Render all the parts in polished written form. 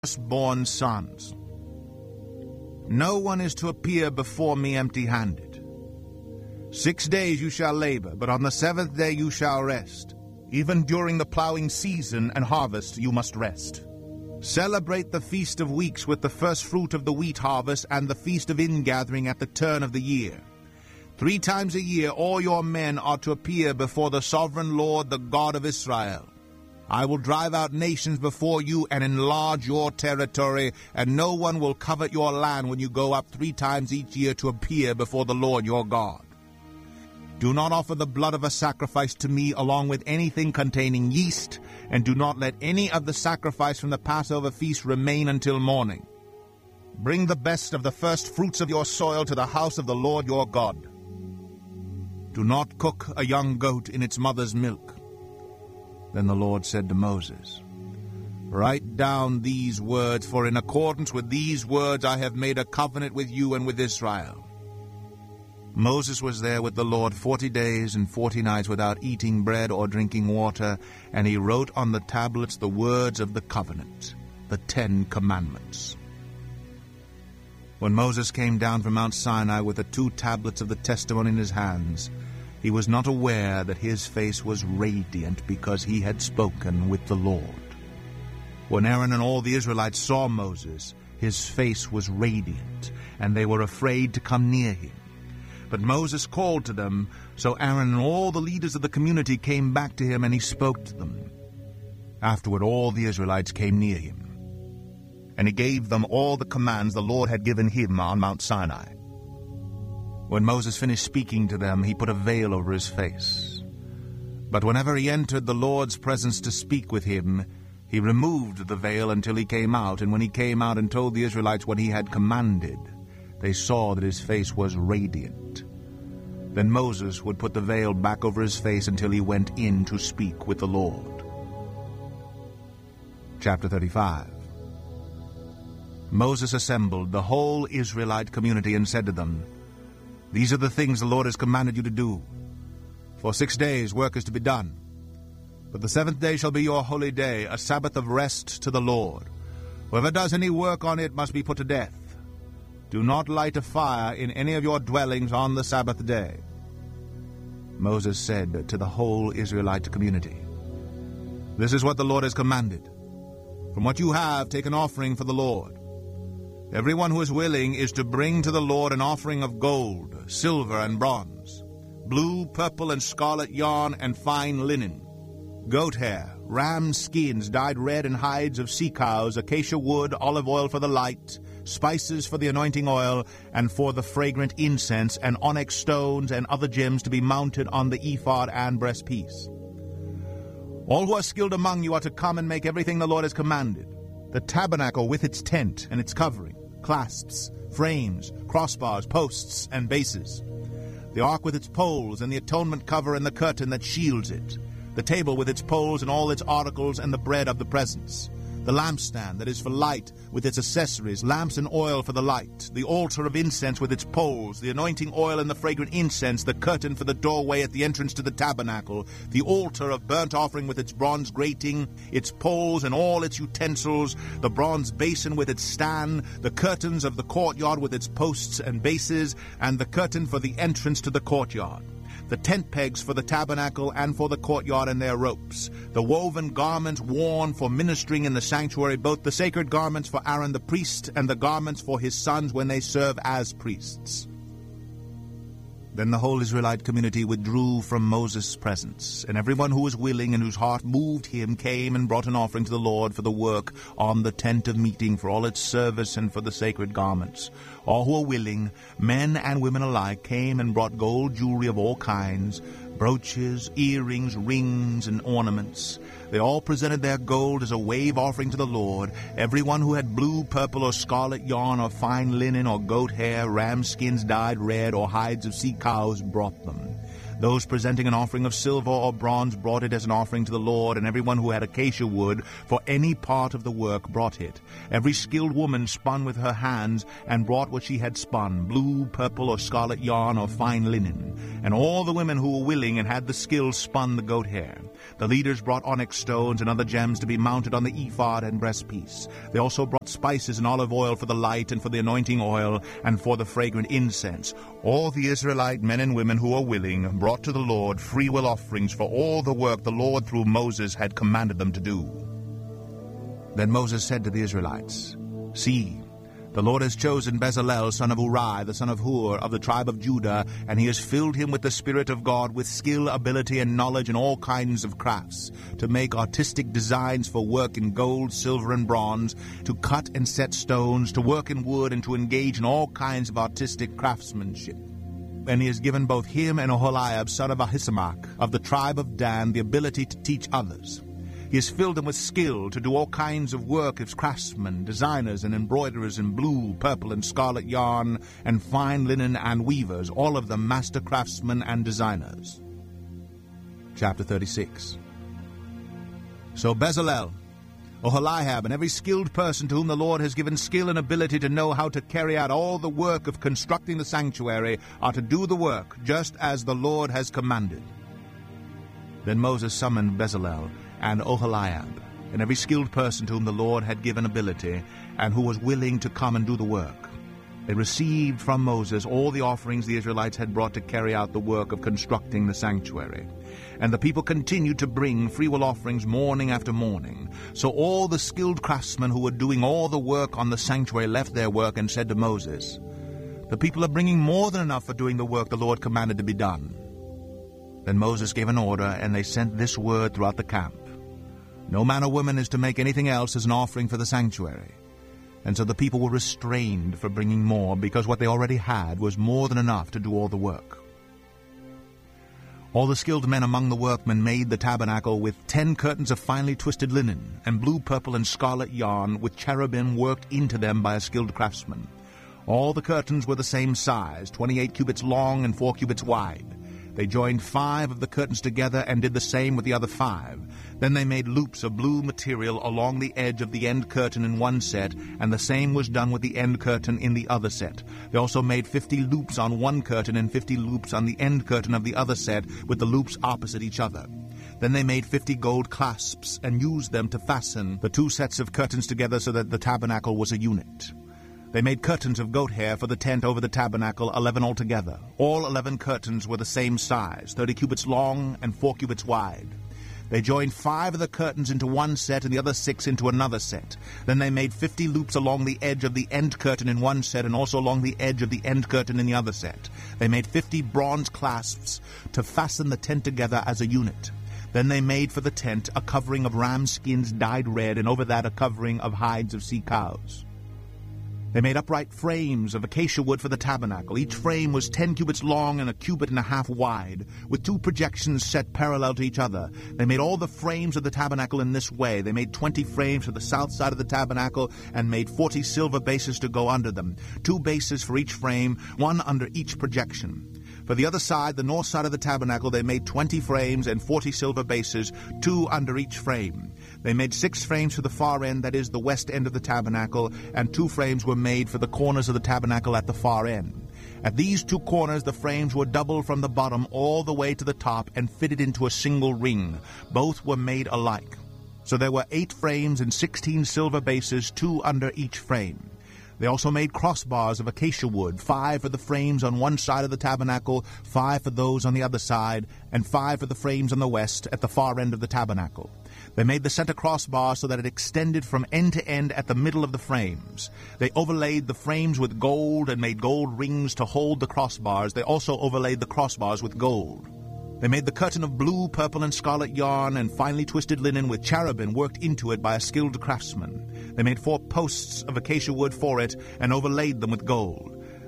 firstborn sons. No one is to appear before me empty-handed. 6 days you shall labor, but on the 7th day you shall rest. Even during the plowing season and harvest you must rest. Celebrate the Feast of Weeks with the first fruit of the wheat harvest and the Feast of Ingathering at the turn of the year. 3 times a year all your men are to appear before the sovereign Lord, the God of Israel. I will drive out nations before you and enlarge your territory, and no one will covet your land when you go up 3 times each year to appear before the Lord your God. Do not offer the blood of a sacrifice to me along with anything containing yeast, and do not let any of the sacrifice from the Passover feast remain until morning. Bring the best of the first fruits of your soil to the house of the Lord your God. Do not cook a young goat in its mother's milk. Then the Lord said to Moses, Write down these words, for in accordance with these words I have made a covenant with you and with Israel. Moses was there with the Lord 40 days and 40 nights without eating bread or drinking water, and he wrote on the tablets the words of the covenant, the 10 Commandments. When Moses came down from Mount Sinai with the 2 tablets of the testimony in his hands, he was not aware that his face was radiant because he had spoken with the Lord. When Aaron and all the Israelites saw Moses, his face was radiant, and they were afraid to come near him. But Moses called to them, so Aaron and all the leaders of the community came back to him, and he spoke to them. Afterward all the Israelites came near him, and he gave them all the commands the Lord had given him on Mount Sinai. When Moses finished speaking to them, he put a veil over his face. But whenever he entered the Lord's presence to speak with him, he removed the veil until he came out, and when he came out and told the Israelites what he had commanded, they saw that his face was radiant. Then Moses would put the veil back over his face until he went in to speak with the Lord. Chapter 35. Moses assembled the whole Israelite community and said to them, These are the things the Lord has commanded you to do. For 6 days work is to be done. But the 7th day shall be your holy day, a Sabbath of rest to the Lord. Whoever does any work on it must be put to death. Do not light a fire in any of your dwellings on the Sabbath day. Moses said to the whole Israelite community, This is what the Lord has commanded. From what you have, take an offering for the Lord. Everyone who is willing is to bring to the Lord an offering of gold, silver, and bronze, blue, purple, and scarlet yarn, and fine linen, goat hair, ram skins dyed red, and hides of sea cows, acacia wood, olive oil for the light, spices for the anointing oil, and for the fragrant incense, and onyx stones and other gems to be mounted on the ephod and breastpiece. All who are skilled among you are to come and make everything the Lord has commanded: the tabernacle with its tent and its covering, clasps, frames, crossbars, posts, and bases, the ark with its poles, and the atonement cover and the curtain that shields it, the table with its poles and all its articles, and the bread of the presence, the lampstand that is for light with its accessories, lamps and oil for the light, the altar of incense with its poles, the anointing oil and the fragrant incense, the curtain for the doorway at the entrance to the tabernacle, the altar of burnt offering with its bronze grating, its poles and all its utensils, the bronze basin with its stand, the curtains of the courtyard with its posts and bases, and the curtain for the entrance to the courtyard, the tent pegs for the tabernacle and for the courtyard and their ropes, the woven garments worn for ministering in the sanctuary, both the sacred garments for Aaron the priest and the garments for his sons when they serve as priests. Then the whole Israelite community withdrew from Moses' presence, and everyone who was willing and whose heart moved him came and brought an offering to the Lord for the work on the tent of meeting, for all its service, and for the sacred garments. All who were willing, men and women alike, came and brought gold jewelry of all kinds, brooches, earrings, rings, and ornaments. They all presented their gold as a wave offering to the Lord. Everyone who had blue, purple, or scarlet yarn, or fine linen, or goat hair, ram skins dyed red, or hides of sea cows brought them. Those presenting an offering of silver or bronze brought it as an offering to the Lord, and everyone who had acacia wood for any part of the work brought it. Every skilled woman spun with her hands and brought what she had spun, blue, purple, or scarlet yarn, or fine linen. And all the women who were willing and had the skill spun the goat hair. The leaders brought onyx stones and other gems to be mounted on the ephod and breastpiece. They also brought spices and olive oil for the light and for the anointing oil and for the fragrant incense. All the Israelite men and women who were willing brought to the Lord freewill offerings for all the work the Lord through Moses had commanded them to do. Then Moses said to the Israelites, "See, the Lord has chosen Bezalel, son of Uri, the son of Hur, of the tribe of Judah, and he has filled him with the Spirit of God, with skill, ability, and knowledge in all kinds of crafts, to make artistic designs for work in gold, silver, and bronze, to cut and set stones, to work in wood, and to engage in all kinds of artistic craftsmanship. And he has given both him and Oholiab, son of Ahisamach, of the tribe of Dan, the ability to teach others. He has filled them with skill to do all kinds of work as craftsmen, designers, and embroiderers in blue, purple, and scarlet yarn, and fine linen, and weavers, all of them master craftsmen and designers." Chapter 36. So Bezalel, Oholiab, and every skilled person to whom the Lord has given skill and ability to know how to carry out all the work of constructing the sanctuary are to do the work just as the Lord has commanded. Then Moses summoned Bezalel and Oholiab, and every skilled person to whom the Lord had given ability, and who was willing to come and do the work. They received from Moses all the offerings the Israelites had brought to carry out the work of constructing the sanctuary. And the people continued to bring freewill offerings morning after morning. So all the skilled craftsmen who were doing all the work on the sanctuary left their work and said to Moses, "The people are bringing more than enough for doing the work the Lord commanded to be done." Then Moses gave an order, and they sent this word throughout the camp: "No man or woman is to make anything else as an offering for the sanctuary." And so the people were restrained from bringing more, because what they already had was more than enough to do all the work. All the skilled men among the workmen made the tabernacle with 10 curtains of finely twisted linen, and blue, purple, and scarlet yarn, with cherubim worked into them by a skilled craftsman. All the curtains were the same size, 28 cubits long and 4 cubits wide. They joined 5 of the curtains together and did the same with the other 5. Then they made loops of blue material along the edge of the end curtain in one set, and the same was done with the end curtain in the other set. They also made 50 loops on one curtain and 50 loops on the end curtain of the other set, with the loops opposite each other. Then they made 50 gold clasps and used them to fasten the 2 sets of curtains together so that the tabernacle was a unit. They made curtains of goat hair for the tent over the tabernacle, 11 altogether. All 11 curtains were the same size, 30 cubits long and 4 cubits wide. They joined 5 of the curtains into one set and the other 6 into another set. Then they made 50 loops along the edge of the end curtain in one set, and also along the edge of the end curtain in the other set. They made 50 bronze clasps to fasten the tent together as a unit. Then they made for the tent a covering of ram skins dyed red, and over that a covering of hides of sea cows. They made upright frames of acacia wood for the tabernacle. Each frame was 10 cubits long and a cubit and a half wide, with 2 projections set parallel to each other. They made all the frames of the tabernacle in this way. They made 20 frames for the south side of the tabernacle and made 40 silver bases to go under them, 2 bases for each frame, 1 under each projection. For the other side, the north side of the tabernacle, they made 20 frames and 40 silver bases, 2 under each frame. They made 6 frames for the far end, that is, the west end of the tabernacle, and 2 frames were made for the corners of the tabernacle at the far end. At these 2 corners, the frames were double from the bottom all the way to the top and fitted into a single ring. Both were made alike. So there were 8 frames and 16 silver bases, 2 under each frame. They also made crossbars of acacia wood, 5 for the frames on one side of the tabernacle, 5 for those on the other side, and 5 for the frames on the west at the far end of the tabernacle. They made the center crossbar so that it extended from end to end at the middle of the frames. They overlaid the frames with gold and made gold rings to hold the crossbars. They also overlaid the crossbars with gold. They made the curtain of blue, purple, and scarlet yarn and finely twisted linen with cherubim worked into it by a skilled craftsman. They made 4 posts of acacia wood for it and overlaid them with gold.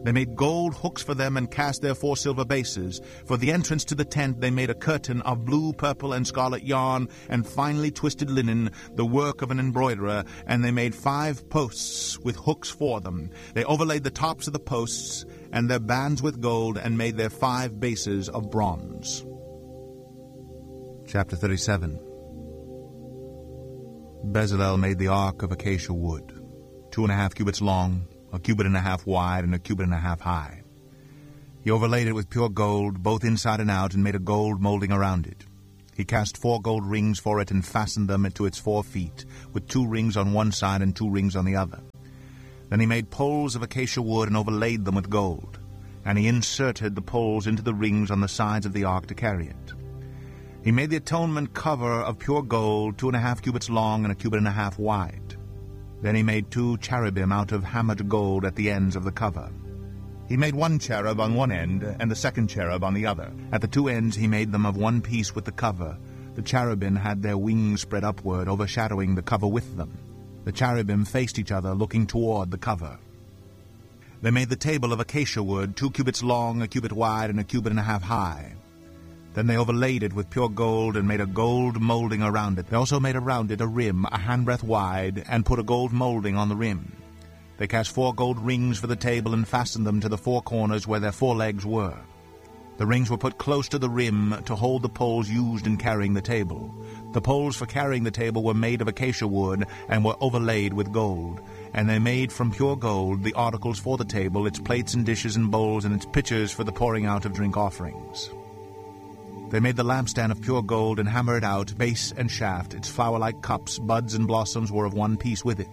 They made gold hooks for them and cast their 4 silver bases. For the entrance to the tent they made a curtain of blue, purple, and scarlet yarn and finely twisted linen, the work of an embroiderer, and they made 5 posts with hooks for them. They overlaid the tops of the posts and their bands with gold and made their 5 bases of bronze. Chapter 37. Bezalel made the ark of acacia wood, 2.5 cubits long, 1.5 cubits wide, and 1.5 cubits high. He overlaid it with pure gold, both inside and out, and made a gold molding around it. He cast 4 gold rings for it and fastened them to its 4 feet, with 2 rings on one side and 2 rings on the other. Then he made poles of acacia wood and overlaid them with gold, and he inserted the poles into the rings on the sides of the ark to carry it. He made the atonement cover of pure gold, 2.5 cubits long and 1.5 cubits wide. Then he made 2 cherubim out of hammered gold at the ends of the cover. He made 1 cherub on one end and the second cherub on the other. At the 2 ends he made them of one piece with the cover. The cherubim had their wings spread upward, overshadowing the cover with them. The cherubim faced each other, looking toward the cover. They made the table of acacia wood, 2 cubits long, 1 cubit wide, and 1.5 cubits high. Then they overlaid it with pure gold and made a gold molding around it. They also made around it a rim, a handbreadth wide, and put a gold molding on the rim. They cast 4 gold rings for the table and fastened them to the 4 corners where their 4 legs were. The rings were put close to the rim to hold the poles used in carrying the table. The poles for carrying the table were made of acacia wood and were overlaid with gold. And they made from pure gold the articles for the table, its plates and dishes and bowls, and its pitchers for the pouring out of drink offerings. They made the lampstand of pure gold and hammered out, base and shaft. Its flower-like cups, buds, and blossoms were of one piece with it.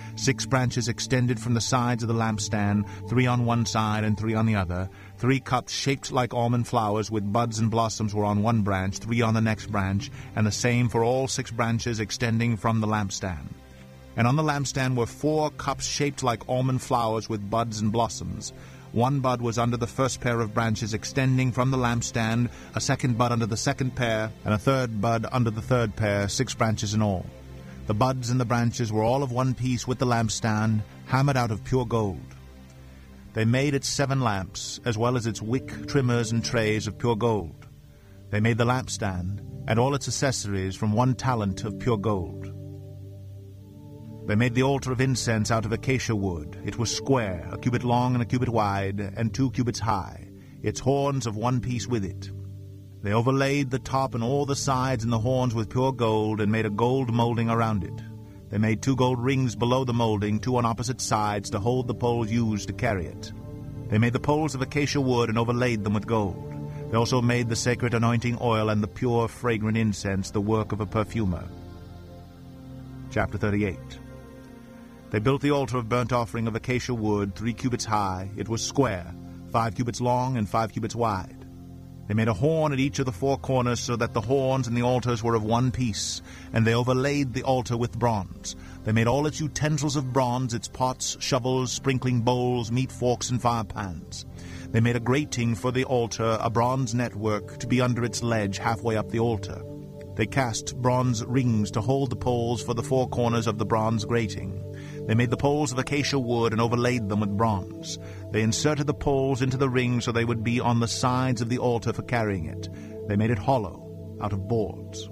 6 branches extended from the sides of the lampstand, 3 on one side and 3 on the other. 3 cups shaped like almond flowers with buds and blossoms were on one branch, 3 on the next branch, and the same for all 6 branches extending from the lampstand. And on the lampstand were 4 cups shaped like almond flowers with buds and blossoms. 1 bud was under the first pair of branches extending from the lampstand, a 2nd bud under the 2nd pair, and a 3rd bud under the 3rd pair, 6 branches in all. The buds and the branches were all of one piece with the lampstand, hammered out of pure gold. They made its 7 lamps, as well as its wick, trimmers, and trays of pure gold. They made the lampstand, and all its accessories from 1 talent of pure gold. They made the altar of incense out of acacia wood. It was square, 1 cubit long and 1 cubit wide, and 2 cubits high, its horns of one piece with it. They overlaid the top and all the sides and the horns with pure gold, and made a gold molding around it. They made 2 gold rings below the molding, 2 on opposite sides, to hold the poles used to carry it. They made the poles of acacia wood and overlaid them with gold. They also made the sacred anointing oil and the pure fragrant incense, the work of a perfumer. Chapter 38. They built the altar of burnt offering of acacia wood, 3 cubits high. It was square, 5 cubits long and 5 cubits wide. They made a horn at each of the 4 corners, so that the horns and the altars were of one piece, and they overlaid the altar with bronze. They made all its utensils of bronze, its pots, shovels, sprinkling bowls, meat forks, and fire pans. They made a grating for the altar, a bronze network, to be under its ledge halfway up the altar. They cast bronze rings to hold the poles for the 4 corners of the bronze grating. They made the poles of acacia wood and overlaid them with bronze. They inserted the poles into the rings so they would be on the sides of the altar for carrying it. They made it hollow, out of boards.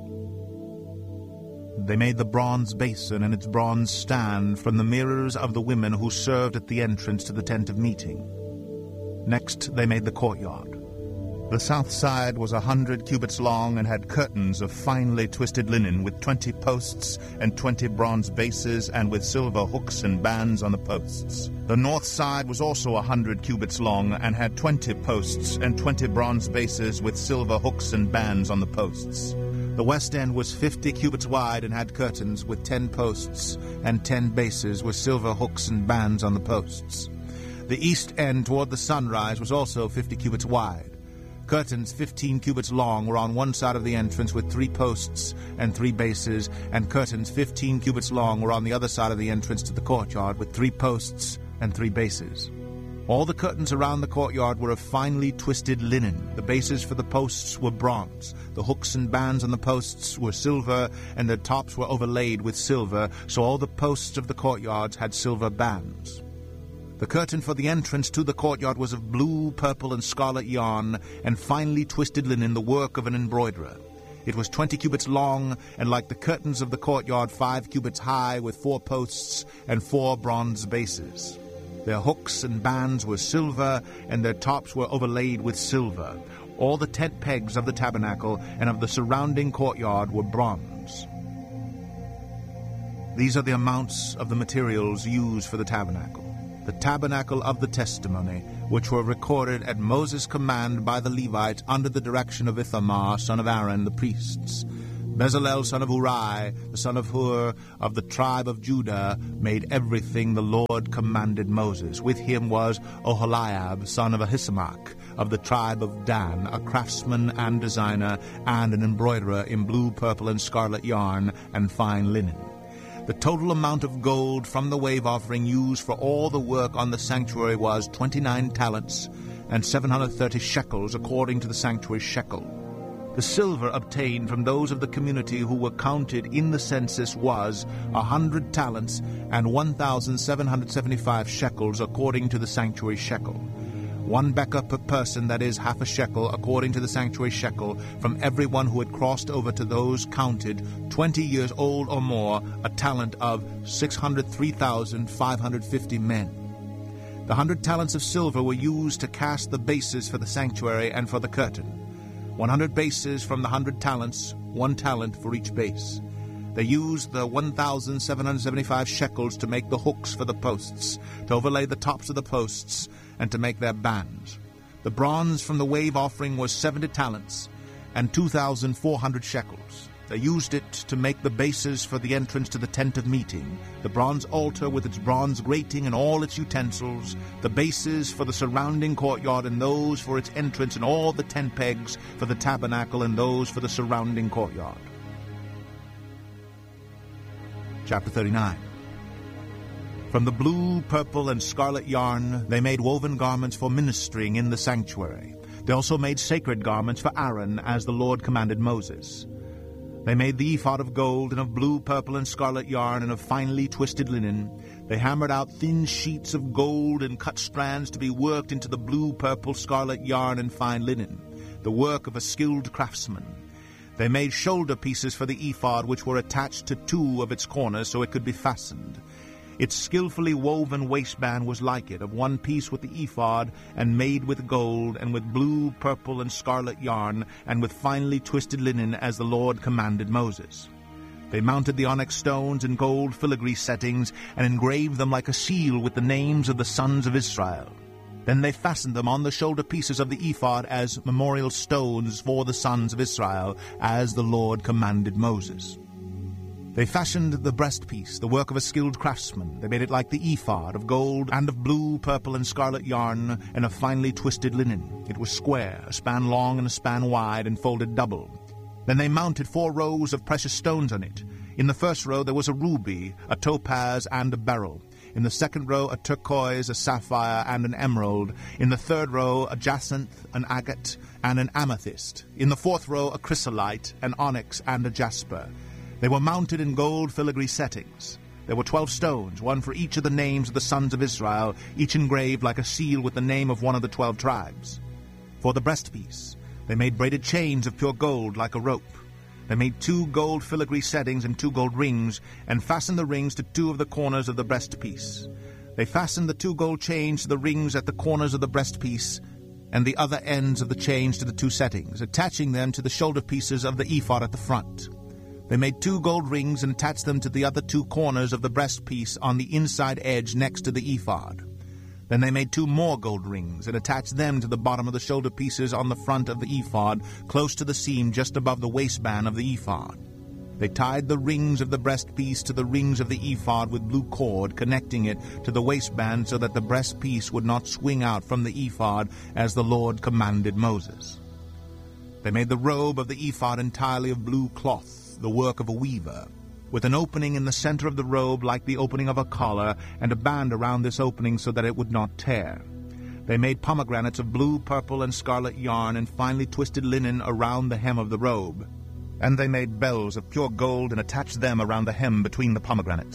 They made the bronze basin and its bronze stand from the mirrors of the women who served at the entrance to the tent of meeting. Next, they made the courtyard. The south side was 100 cubits long and had curtains of finely twisted linen with 20 posts and 20 bronze bases and with silver hooks and bands on the posts. The north side was also 100 cubits long and had 20 posts and 20 bronze bases with silver hooks and bands on the posts. The west end was 50 cubits wide and had curtains with 10 posts and 10 bases with silver hooks and bands on the posts. The east end toward the sunrise was also 50 cubits wide. Curtains 15 cubits long were on one side of the entrance with 3 posts and 3 bases, and curtains 15 cubits long were on the other side of the entrance to the courtyard with 3 posts and 3 bases. All the curtains around the courtyard were of finely twisted linen. The bases for the posts were bronze. The hooks and bands on the posts were silver, and their tops were overlaid with silver, so all the posts of the courtyards had silver bands. The curtain for the entrance to the courtyard was of blue, purple, and scarlet yarn, and finely twisted linen, the work of an embroiderer. It was 20 cubits long, and like the curtains of the courtyard, 5 cubits high, with 4 posts and 4 bronze bases. Their hooks and bands were silver, and their tops were overlaid with silver. All the tent pegs of the tabernacle and of the surrounding courtyard were bronze. These are the amounts of the materials used for the tabernacle of the testimony, which were recorded at Moses' command by the Levites under the direction of Ithamar, son of Aaron, the priests. Bezalel, son of Uri, the son of Hur, of the tribe of Judah, made everything the Lord commanded Moses. With him was Oholiab, son of Ahisamach, of the tribe of Dan, a craftsman and designer, and an embroiderer in blue, purple, and scarlet yarn, and fine linen. The total amount of gold from the wave offering used for all the work on the sanctuary was 29 talents and 730 shekels, according to the sanctuary shekel. The silver obtained from those of the community who were counted in the census was 100 talents and 1,775 shekels, according to the sanctuary shekel. 1 bekah per person, that is, half a shekel, according to the sanctuary shekel, from everyone who had crossed over to those counted 20 years old or more, a talent of 603,550 men. The 100 talents of silver were used to cast the bases for the sanctuary and for the curtain. 100 bases from the 100 talents, 1 talent for each base. They used the 1,775 shekels to make the hooks for the posts, to overlay the tops of the posts, and to make their bands. The bronze from the wave offering was 70 talents and 2,400 shekels. They used it to make the bases for the entrance to the tent of meeting, the bronze altar with its bronze grating and all its utensils, the bases for the surrounding courtyard and those for its entrance, and all the tent pegs for the tabernacle and those for the surrounding courtyard. Chapter 39. From the blue, purple, and scarlet yarn they made woven garments for ministering in the sanctuary. They also made sacred garments for Aaron, as the Lord commanded Moses. They made the ephod of gold, and of blue, purple, and scarlet yarn, and of finely twisted linen. They hammered out thin sheets of gold and cut strands to be worked into the blue, purple, scarlet yarn, and fine linen, the work of a skilled craftsman. They made shoulder pieces for the ephod, which were attached to 2 of its corners so it could be fastened. Its skillfully woven waistband was like it, of 1 piece with the ephod, and made with gold, and with blue, purple, and scarlet yarn, and with finely twisted linen, as the Lord commanded Moses. They mounted the onyx stones in gold filigree settings, and engraved them like a seal with the names of the sons of Israel. Then they fastened them on the shoulder pieces of the ephod as memorial stones for the sons of Israel, as the Lord commanded Moses. They fashioned the breastpiece, the work of a skilled craftsman. They made it like the ephod, of gold, and of blue, purple, and scarlet yarn, and of finely twisted linen. It was square, a span long and a span wide, and folded double. Then they mounted 4 rows of precious stones on it. In the first row there was a ruby, a topaz, and a beryl. In the second row a turquoise, a sapphire, and an emerald. In the third row a jacinth, an agate, and an amethyst. In the fourth row a chrysolite, an onyx, and a jasper. They were mounted in gold filigree settings. There were 12 stones, 1 for each of the names of the sons of Israel, each engraved like a seal with the name of one of the 12 tribes. For the breastpiece, they made braided chains of pure gold like a rope. They made 2 gold filigree settings and 2 gold rings, and fastened the rings to 2 of the corners of the breastpiece. They fastened the 2 gold chains to the rings at the corners of the breastpiece, and the other ends of the chains to the 2 settings, attaching them to the shoulder pieces of the ephod at the front. They made 2 gold rings and attached them to the other 2 corners of the breastpiece on the inside edge next to the ephod. Then they made 2 more gold rings and attached them to the bottom of the shoulder pieces on the front of the ephod, close to the seam just above the waistband of the ephod. They tied the rings of the breastpiece to the rings of the ephod with blue cord, connecting it to the waistband so that the breastpiece would not swing out from the ephod, as the Lord commanded Moses. They made the robe of the ephod entirely of blue cloth, the work of a weaver, with an opening in the center of the robe like the opening of a collar, and a band around this opening so that it would not tear. They made pomegranates of blue, purple, and scarlet yarn, and finely twisted linen around the hem of the robe. And they made bells of pure gold and attached them around the hem between the pomegranates.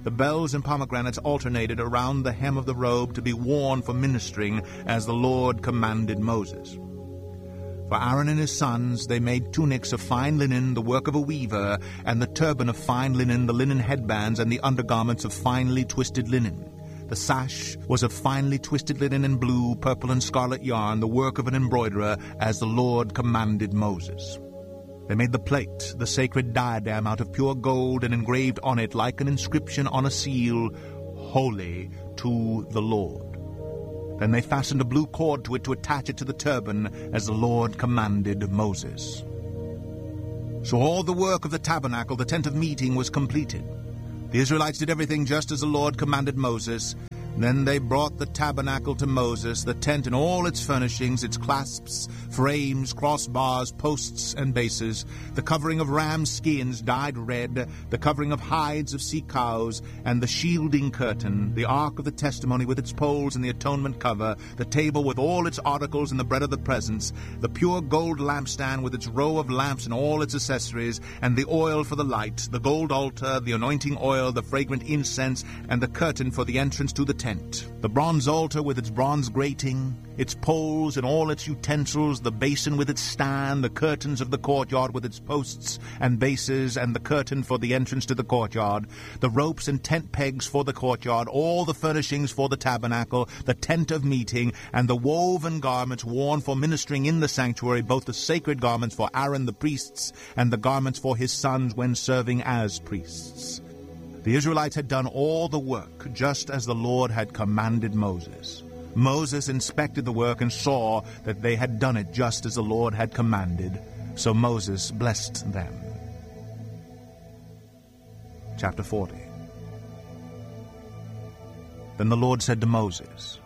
The bells and pomegranates alternated around the hem of the robe to be worn for ministering, as the Lord commanded Moses. For Aaron and his sons they made tunics of fine linen, the work of a weaver, and the turban of fine linen, the linen headbands, and the undergarments of finely twisted linen. The sash was of finely twisted linen in blue, purple, and scarlet yarn, the work of an embroiderer, as the Lord commanded Moses. They made the plate, the sacred diadem, out of pure gold, and engraved on it, like an inscription on a seal, "Holy to the Lord." Then they fastened a blue cord to it to attach it to the turban, as the Lord commanded Moses. So all the work of the tabernacle, the tent of meeting, was completed. The Israelites did everything just as the Lord commanded Moses. Then they brought the tabernacle to Moses, the tent and all its furnishings, its clasps, frames, crossbars, posts, and bases, the covering of ram skins dyed red, the covering of hides of sea cows, and the shielding curtain, the ark of the testimony with its poles and the atonement cover, the table with all its articles and the bread of the presence, the pure gold lampstand with its row of lamps and all its accessories, and the oil for the light, the gold altar, the anointing oil, the fragrant incense, and the curtain for the entrance to the tent, the bronze altar with its bronze grating, its poles and all its utensils, the basin with its stand, the curtains of the courtyard with its posts and bases, and the curtain for the entrance to the courtyard, the ropes and tent pegs for the courtyard, all the furnishings for the tabernacle, the tent of meeting, and the woven garments worn for ministering in the sanctuary, both the sacred garments for Aaron the priests and the garments for his sons when serving as priests. The Israelites had done all the work, just as the Lord had commanded Moses. Moses inspected the work and saw that they had done it just as the Lord had commanded. So Moses blessed them. Chapter 40. Then the Lord said to Moses,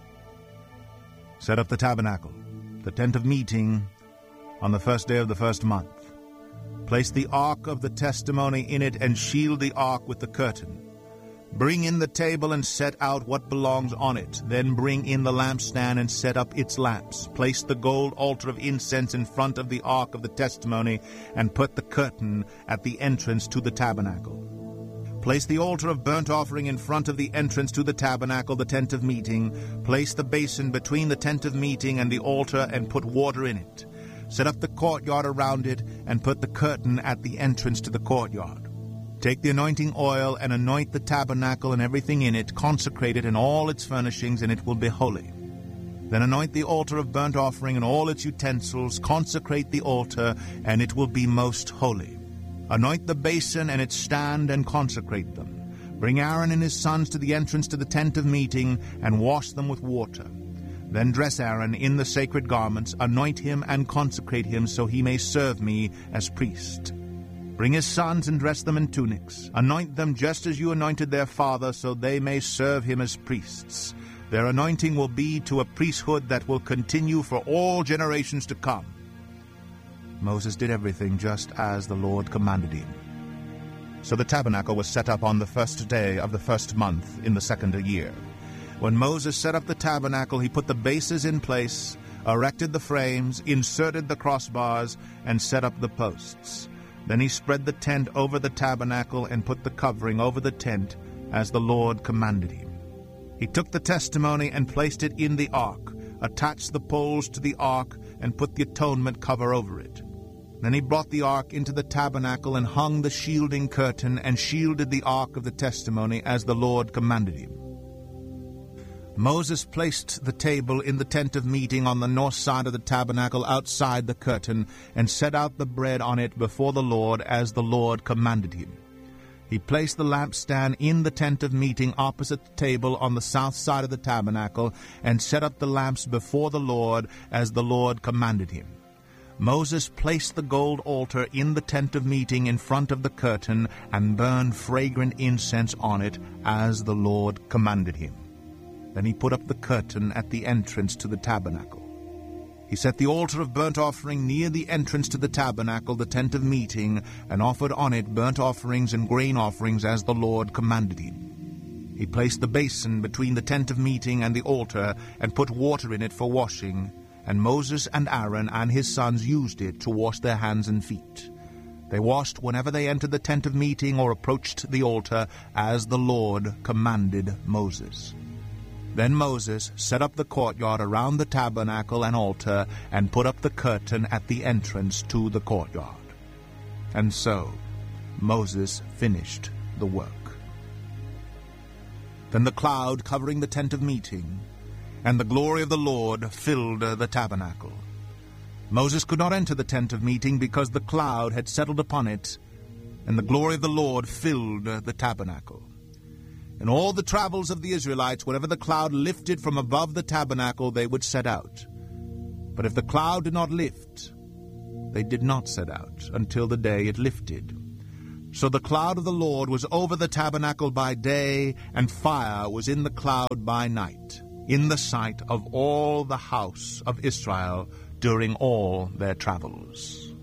"Set up the tabernacle, the tent of meeting, on the first day of the first month. Place the ark of the testimony in it, and shield the ark with the curtain. Bring in the table and set out what belongs on it. Then bring in the lampstand and set up its lamps. Place the gold altar of incense in front of the ark of the testimony, and put the curtain at the entrance to the tabernacle. Place the altar of burnt offering in front of the entrance to the tabernacle, the tent of meeting. Place the basin between the tent of meeting and the altar, and put water in it. Set up the courtyard around it, and put the curtain at the entrance to the courtyard. Take the anointing oil and anoint the tabernacle and everything in it, consecrate it and all its furnishings, and it will be holy. Then anoint the altar of burnt offering and all its utensils, consecrate the altar, and it will be most holy. Anoint the basin and its stand, and consecrate them. Bring Aaron and his sons to the entrance to the tent of meeting, and wash them with water. Then dress Aaron in the sacred garments, anoint him and consecrate him, so he may serve me as priest. Bring his sons and dress them in tunics. Anoint them just as you anointed their father, so they may serve him as priests. Their anointing will be to a priesthood that will continue for all generations to come." Moses did everything just as the Lord commanded him. So the tabernacle was set up on the first day of the first month in the second year. When Moses set up the tabernacle, he put the bases in place, erected the frames, inserted the crossbars, and set up the posts. Then he spread the tent over the tabernacle and put the covering over the tent, as the Lord commanded him. He took the testimony and placed it in the ark, attached the poles to the ark, and put the atonement cover over it. Then he brought the ark into the tabernacle and hung the shielding curtain and shielded the ark of the testimony, as the Lord commanded him. Moses placed the table in the tent of meeting on the north side of the tabernacle outside the curtain, and set out the bread on it before the Lord, as the Lord commanded him. He placed the lampstand in the tent of meeting opposite the table on the south side of the tabernacle, and set up the lamps before the Lord, as the Lord commanded him. Moses placed the gold altar in the tent of meeting in front of the curtain, and burned fragrant incense on it, as the Lord commanded him. Then he put up the curtain at the entrance to the tabernacle. He set the altar of burnt offering near the entrance to the tabernacle, the tent of meeting, and offered on it burnt offerings and grain offerings, as the Lord commanded him. He placed the basin between the tent of meeting and the altar, and put water in it for washing, and Moses and Aaron and his sons used it to wash their hands and feet. They washed whenever they entered the tent of meeting or approached the altar, as the Lord commanded Moses. Then Moses set up the courtyard around the tabernacle and altar, and put up the curtain at the entrance to the courtyard. And so Moses finished the work. Then the cloud covering the tent of meeting, and the glory of the Lord filled the tabernacle. Moses could not enter the tent of meeting because the cloud had settled upon it, and the glory of the Lord filled the tabernacle. In all the travels of the Israelites, whenever the cloud lifted from above the tabernacle, they would set out. But if the cloud did not lift, they did not set out until the day it lifted. So the cloud of the Lord was over the tabernacle by day, and fire was in the cloud by night, in the sight of all the house of Israel during all their travels.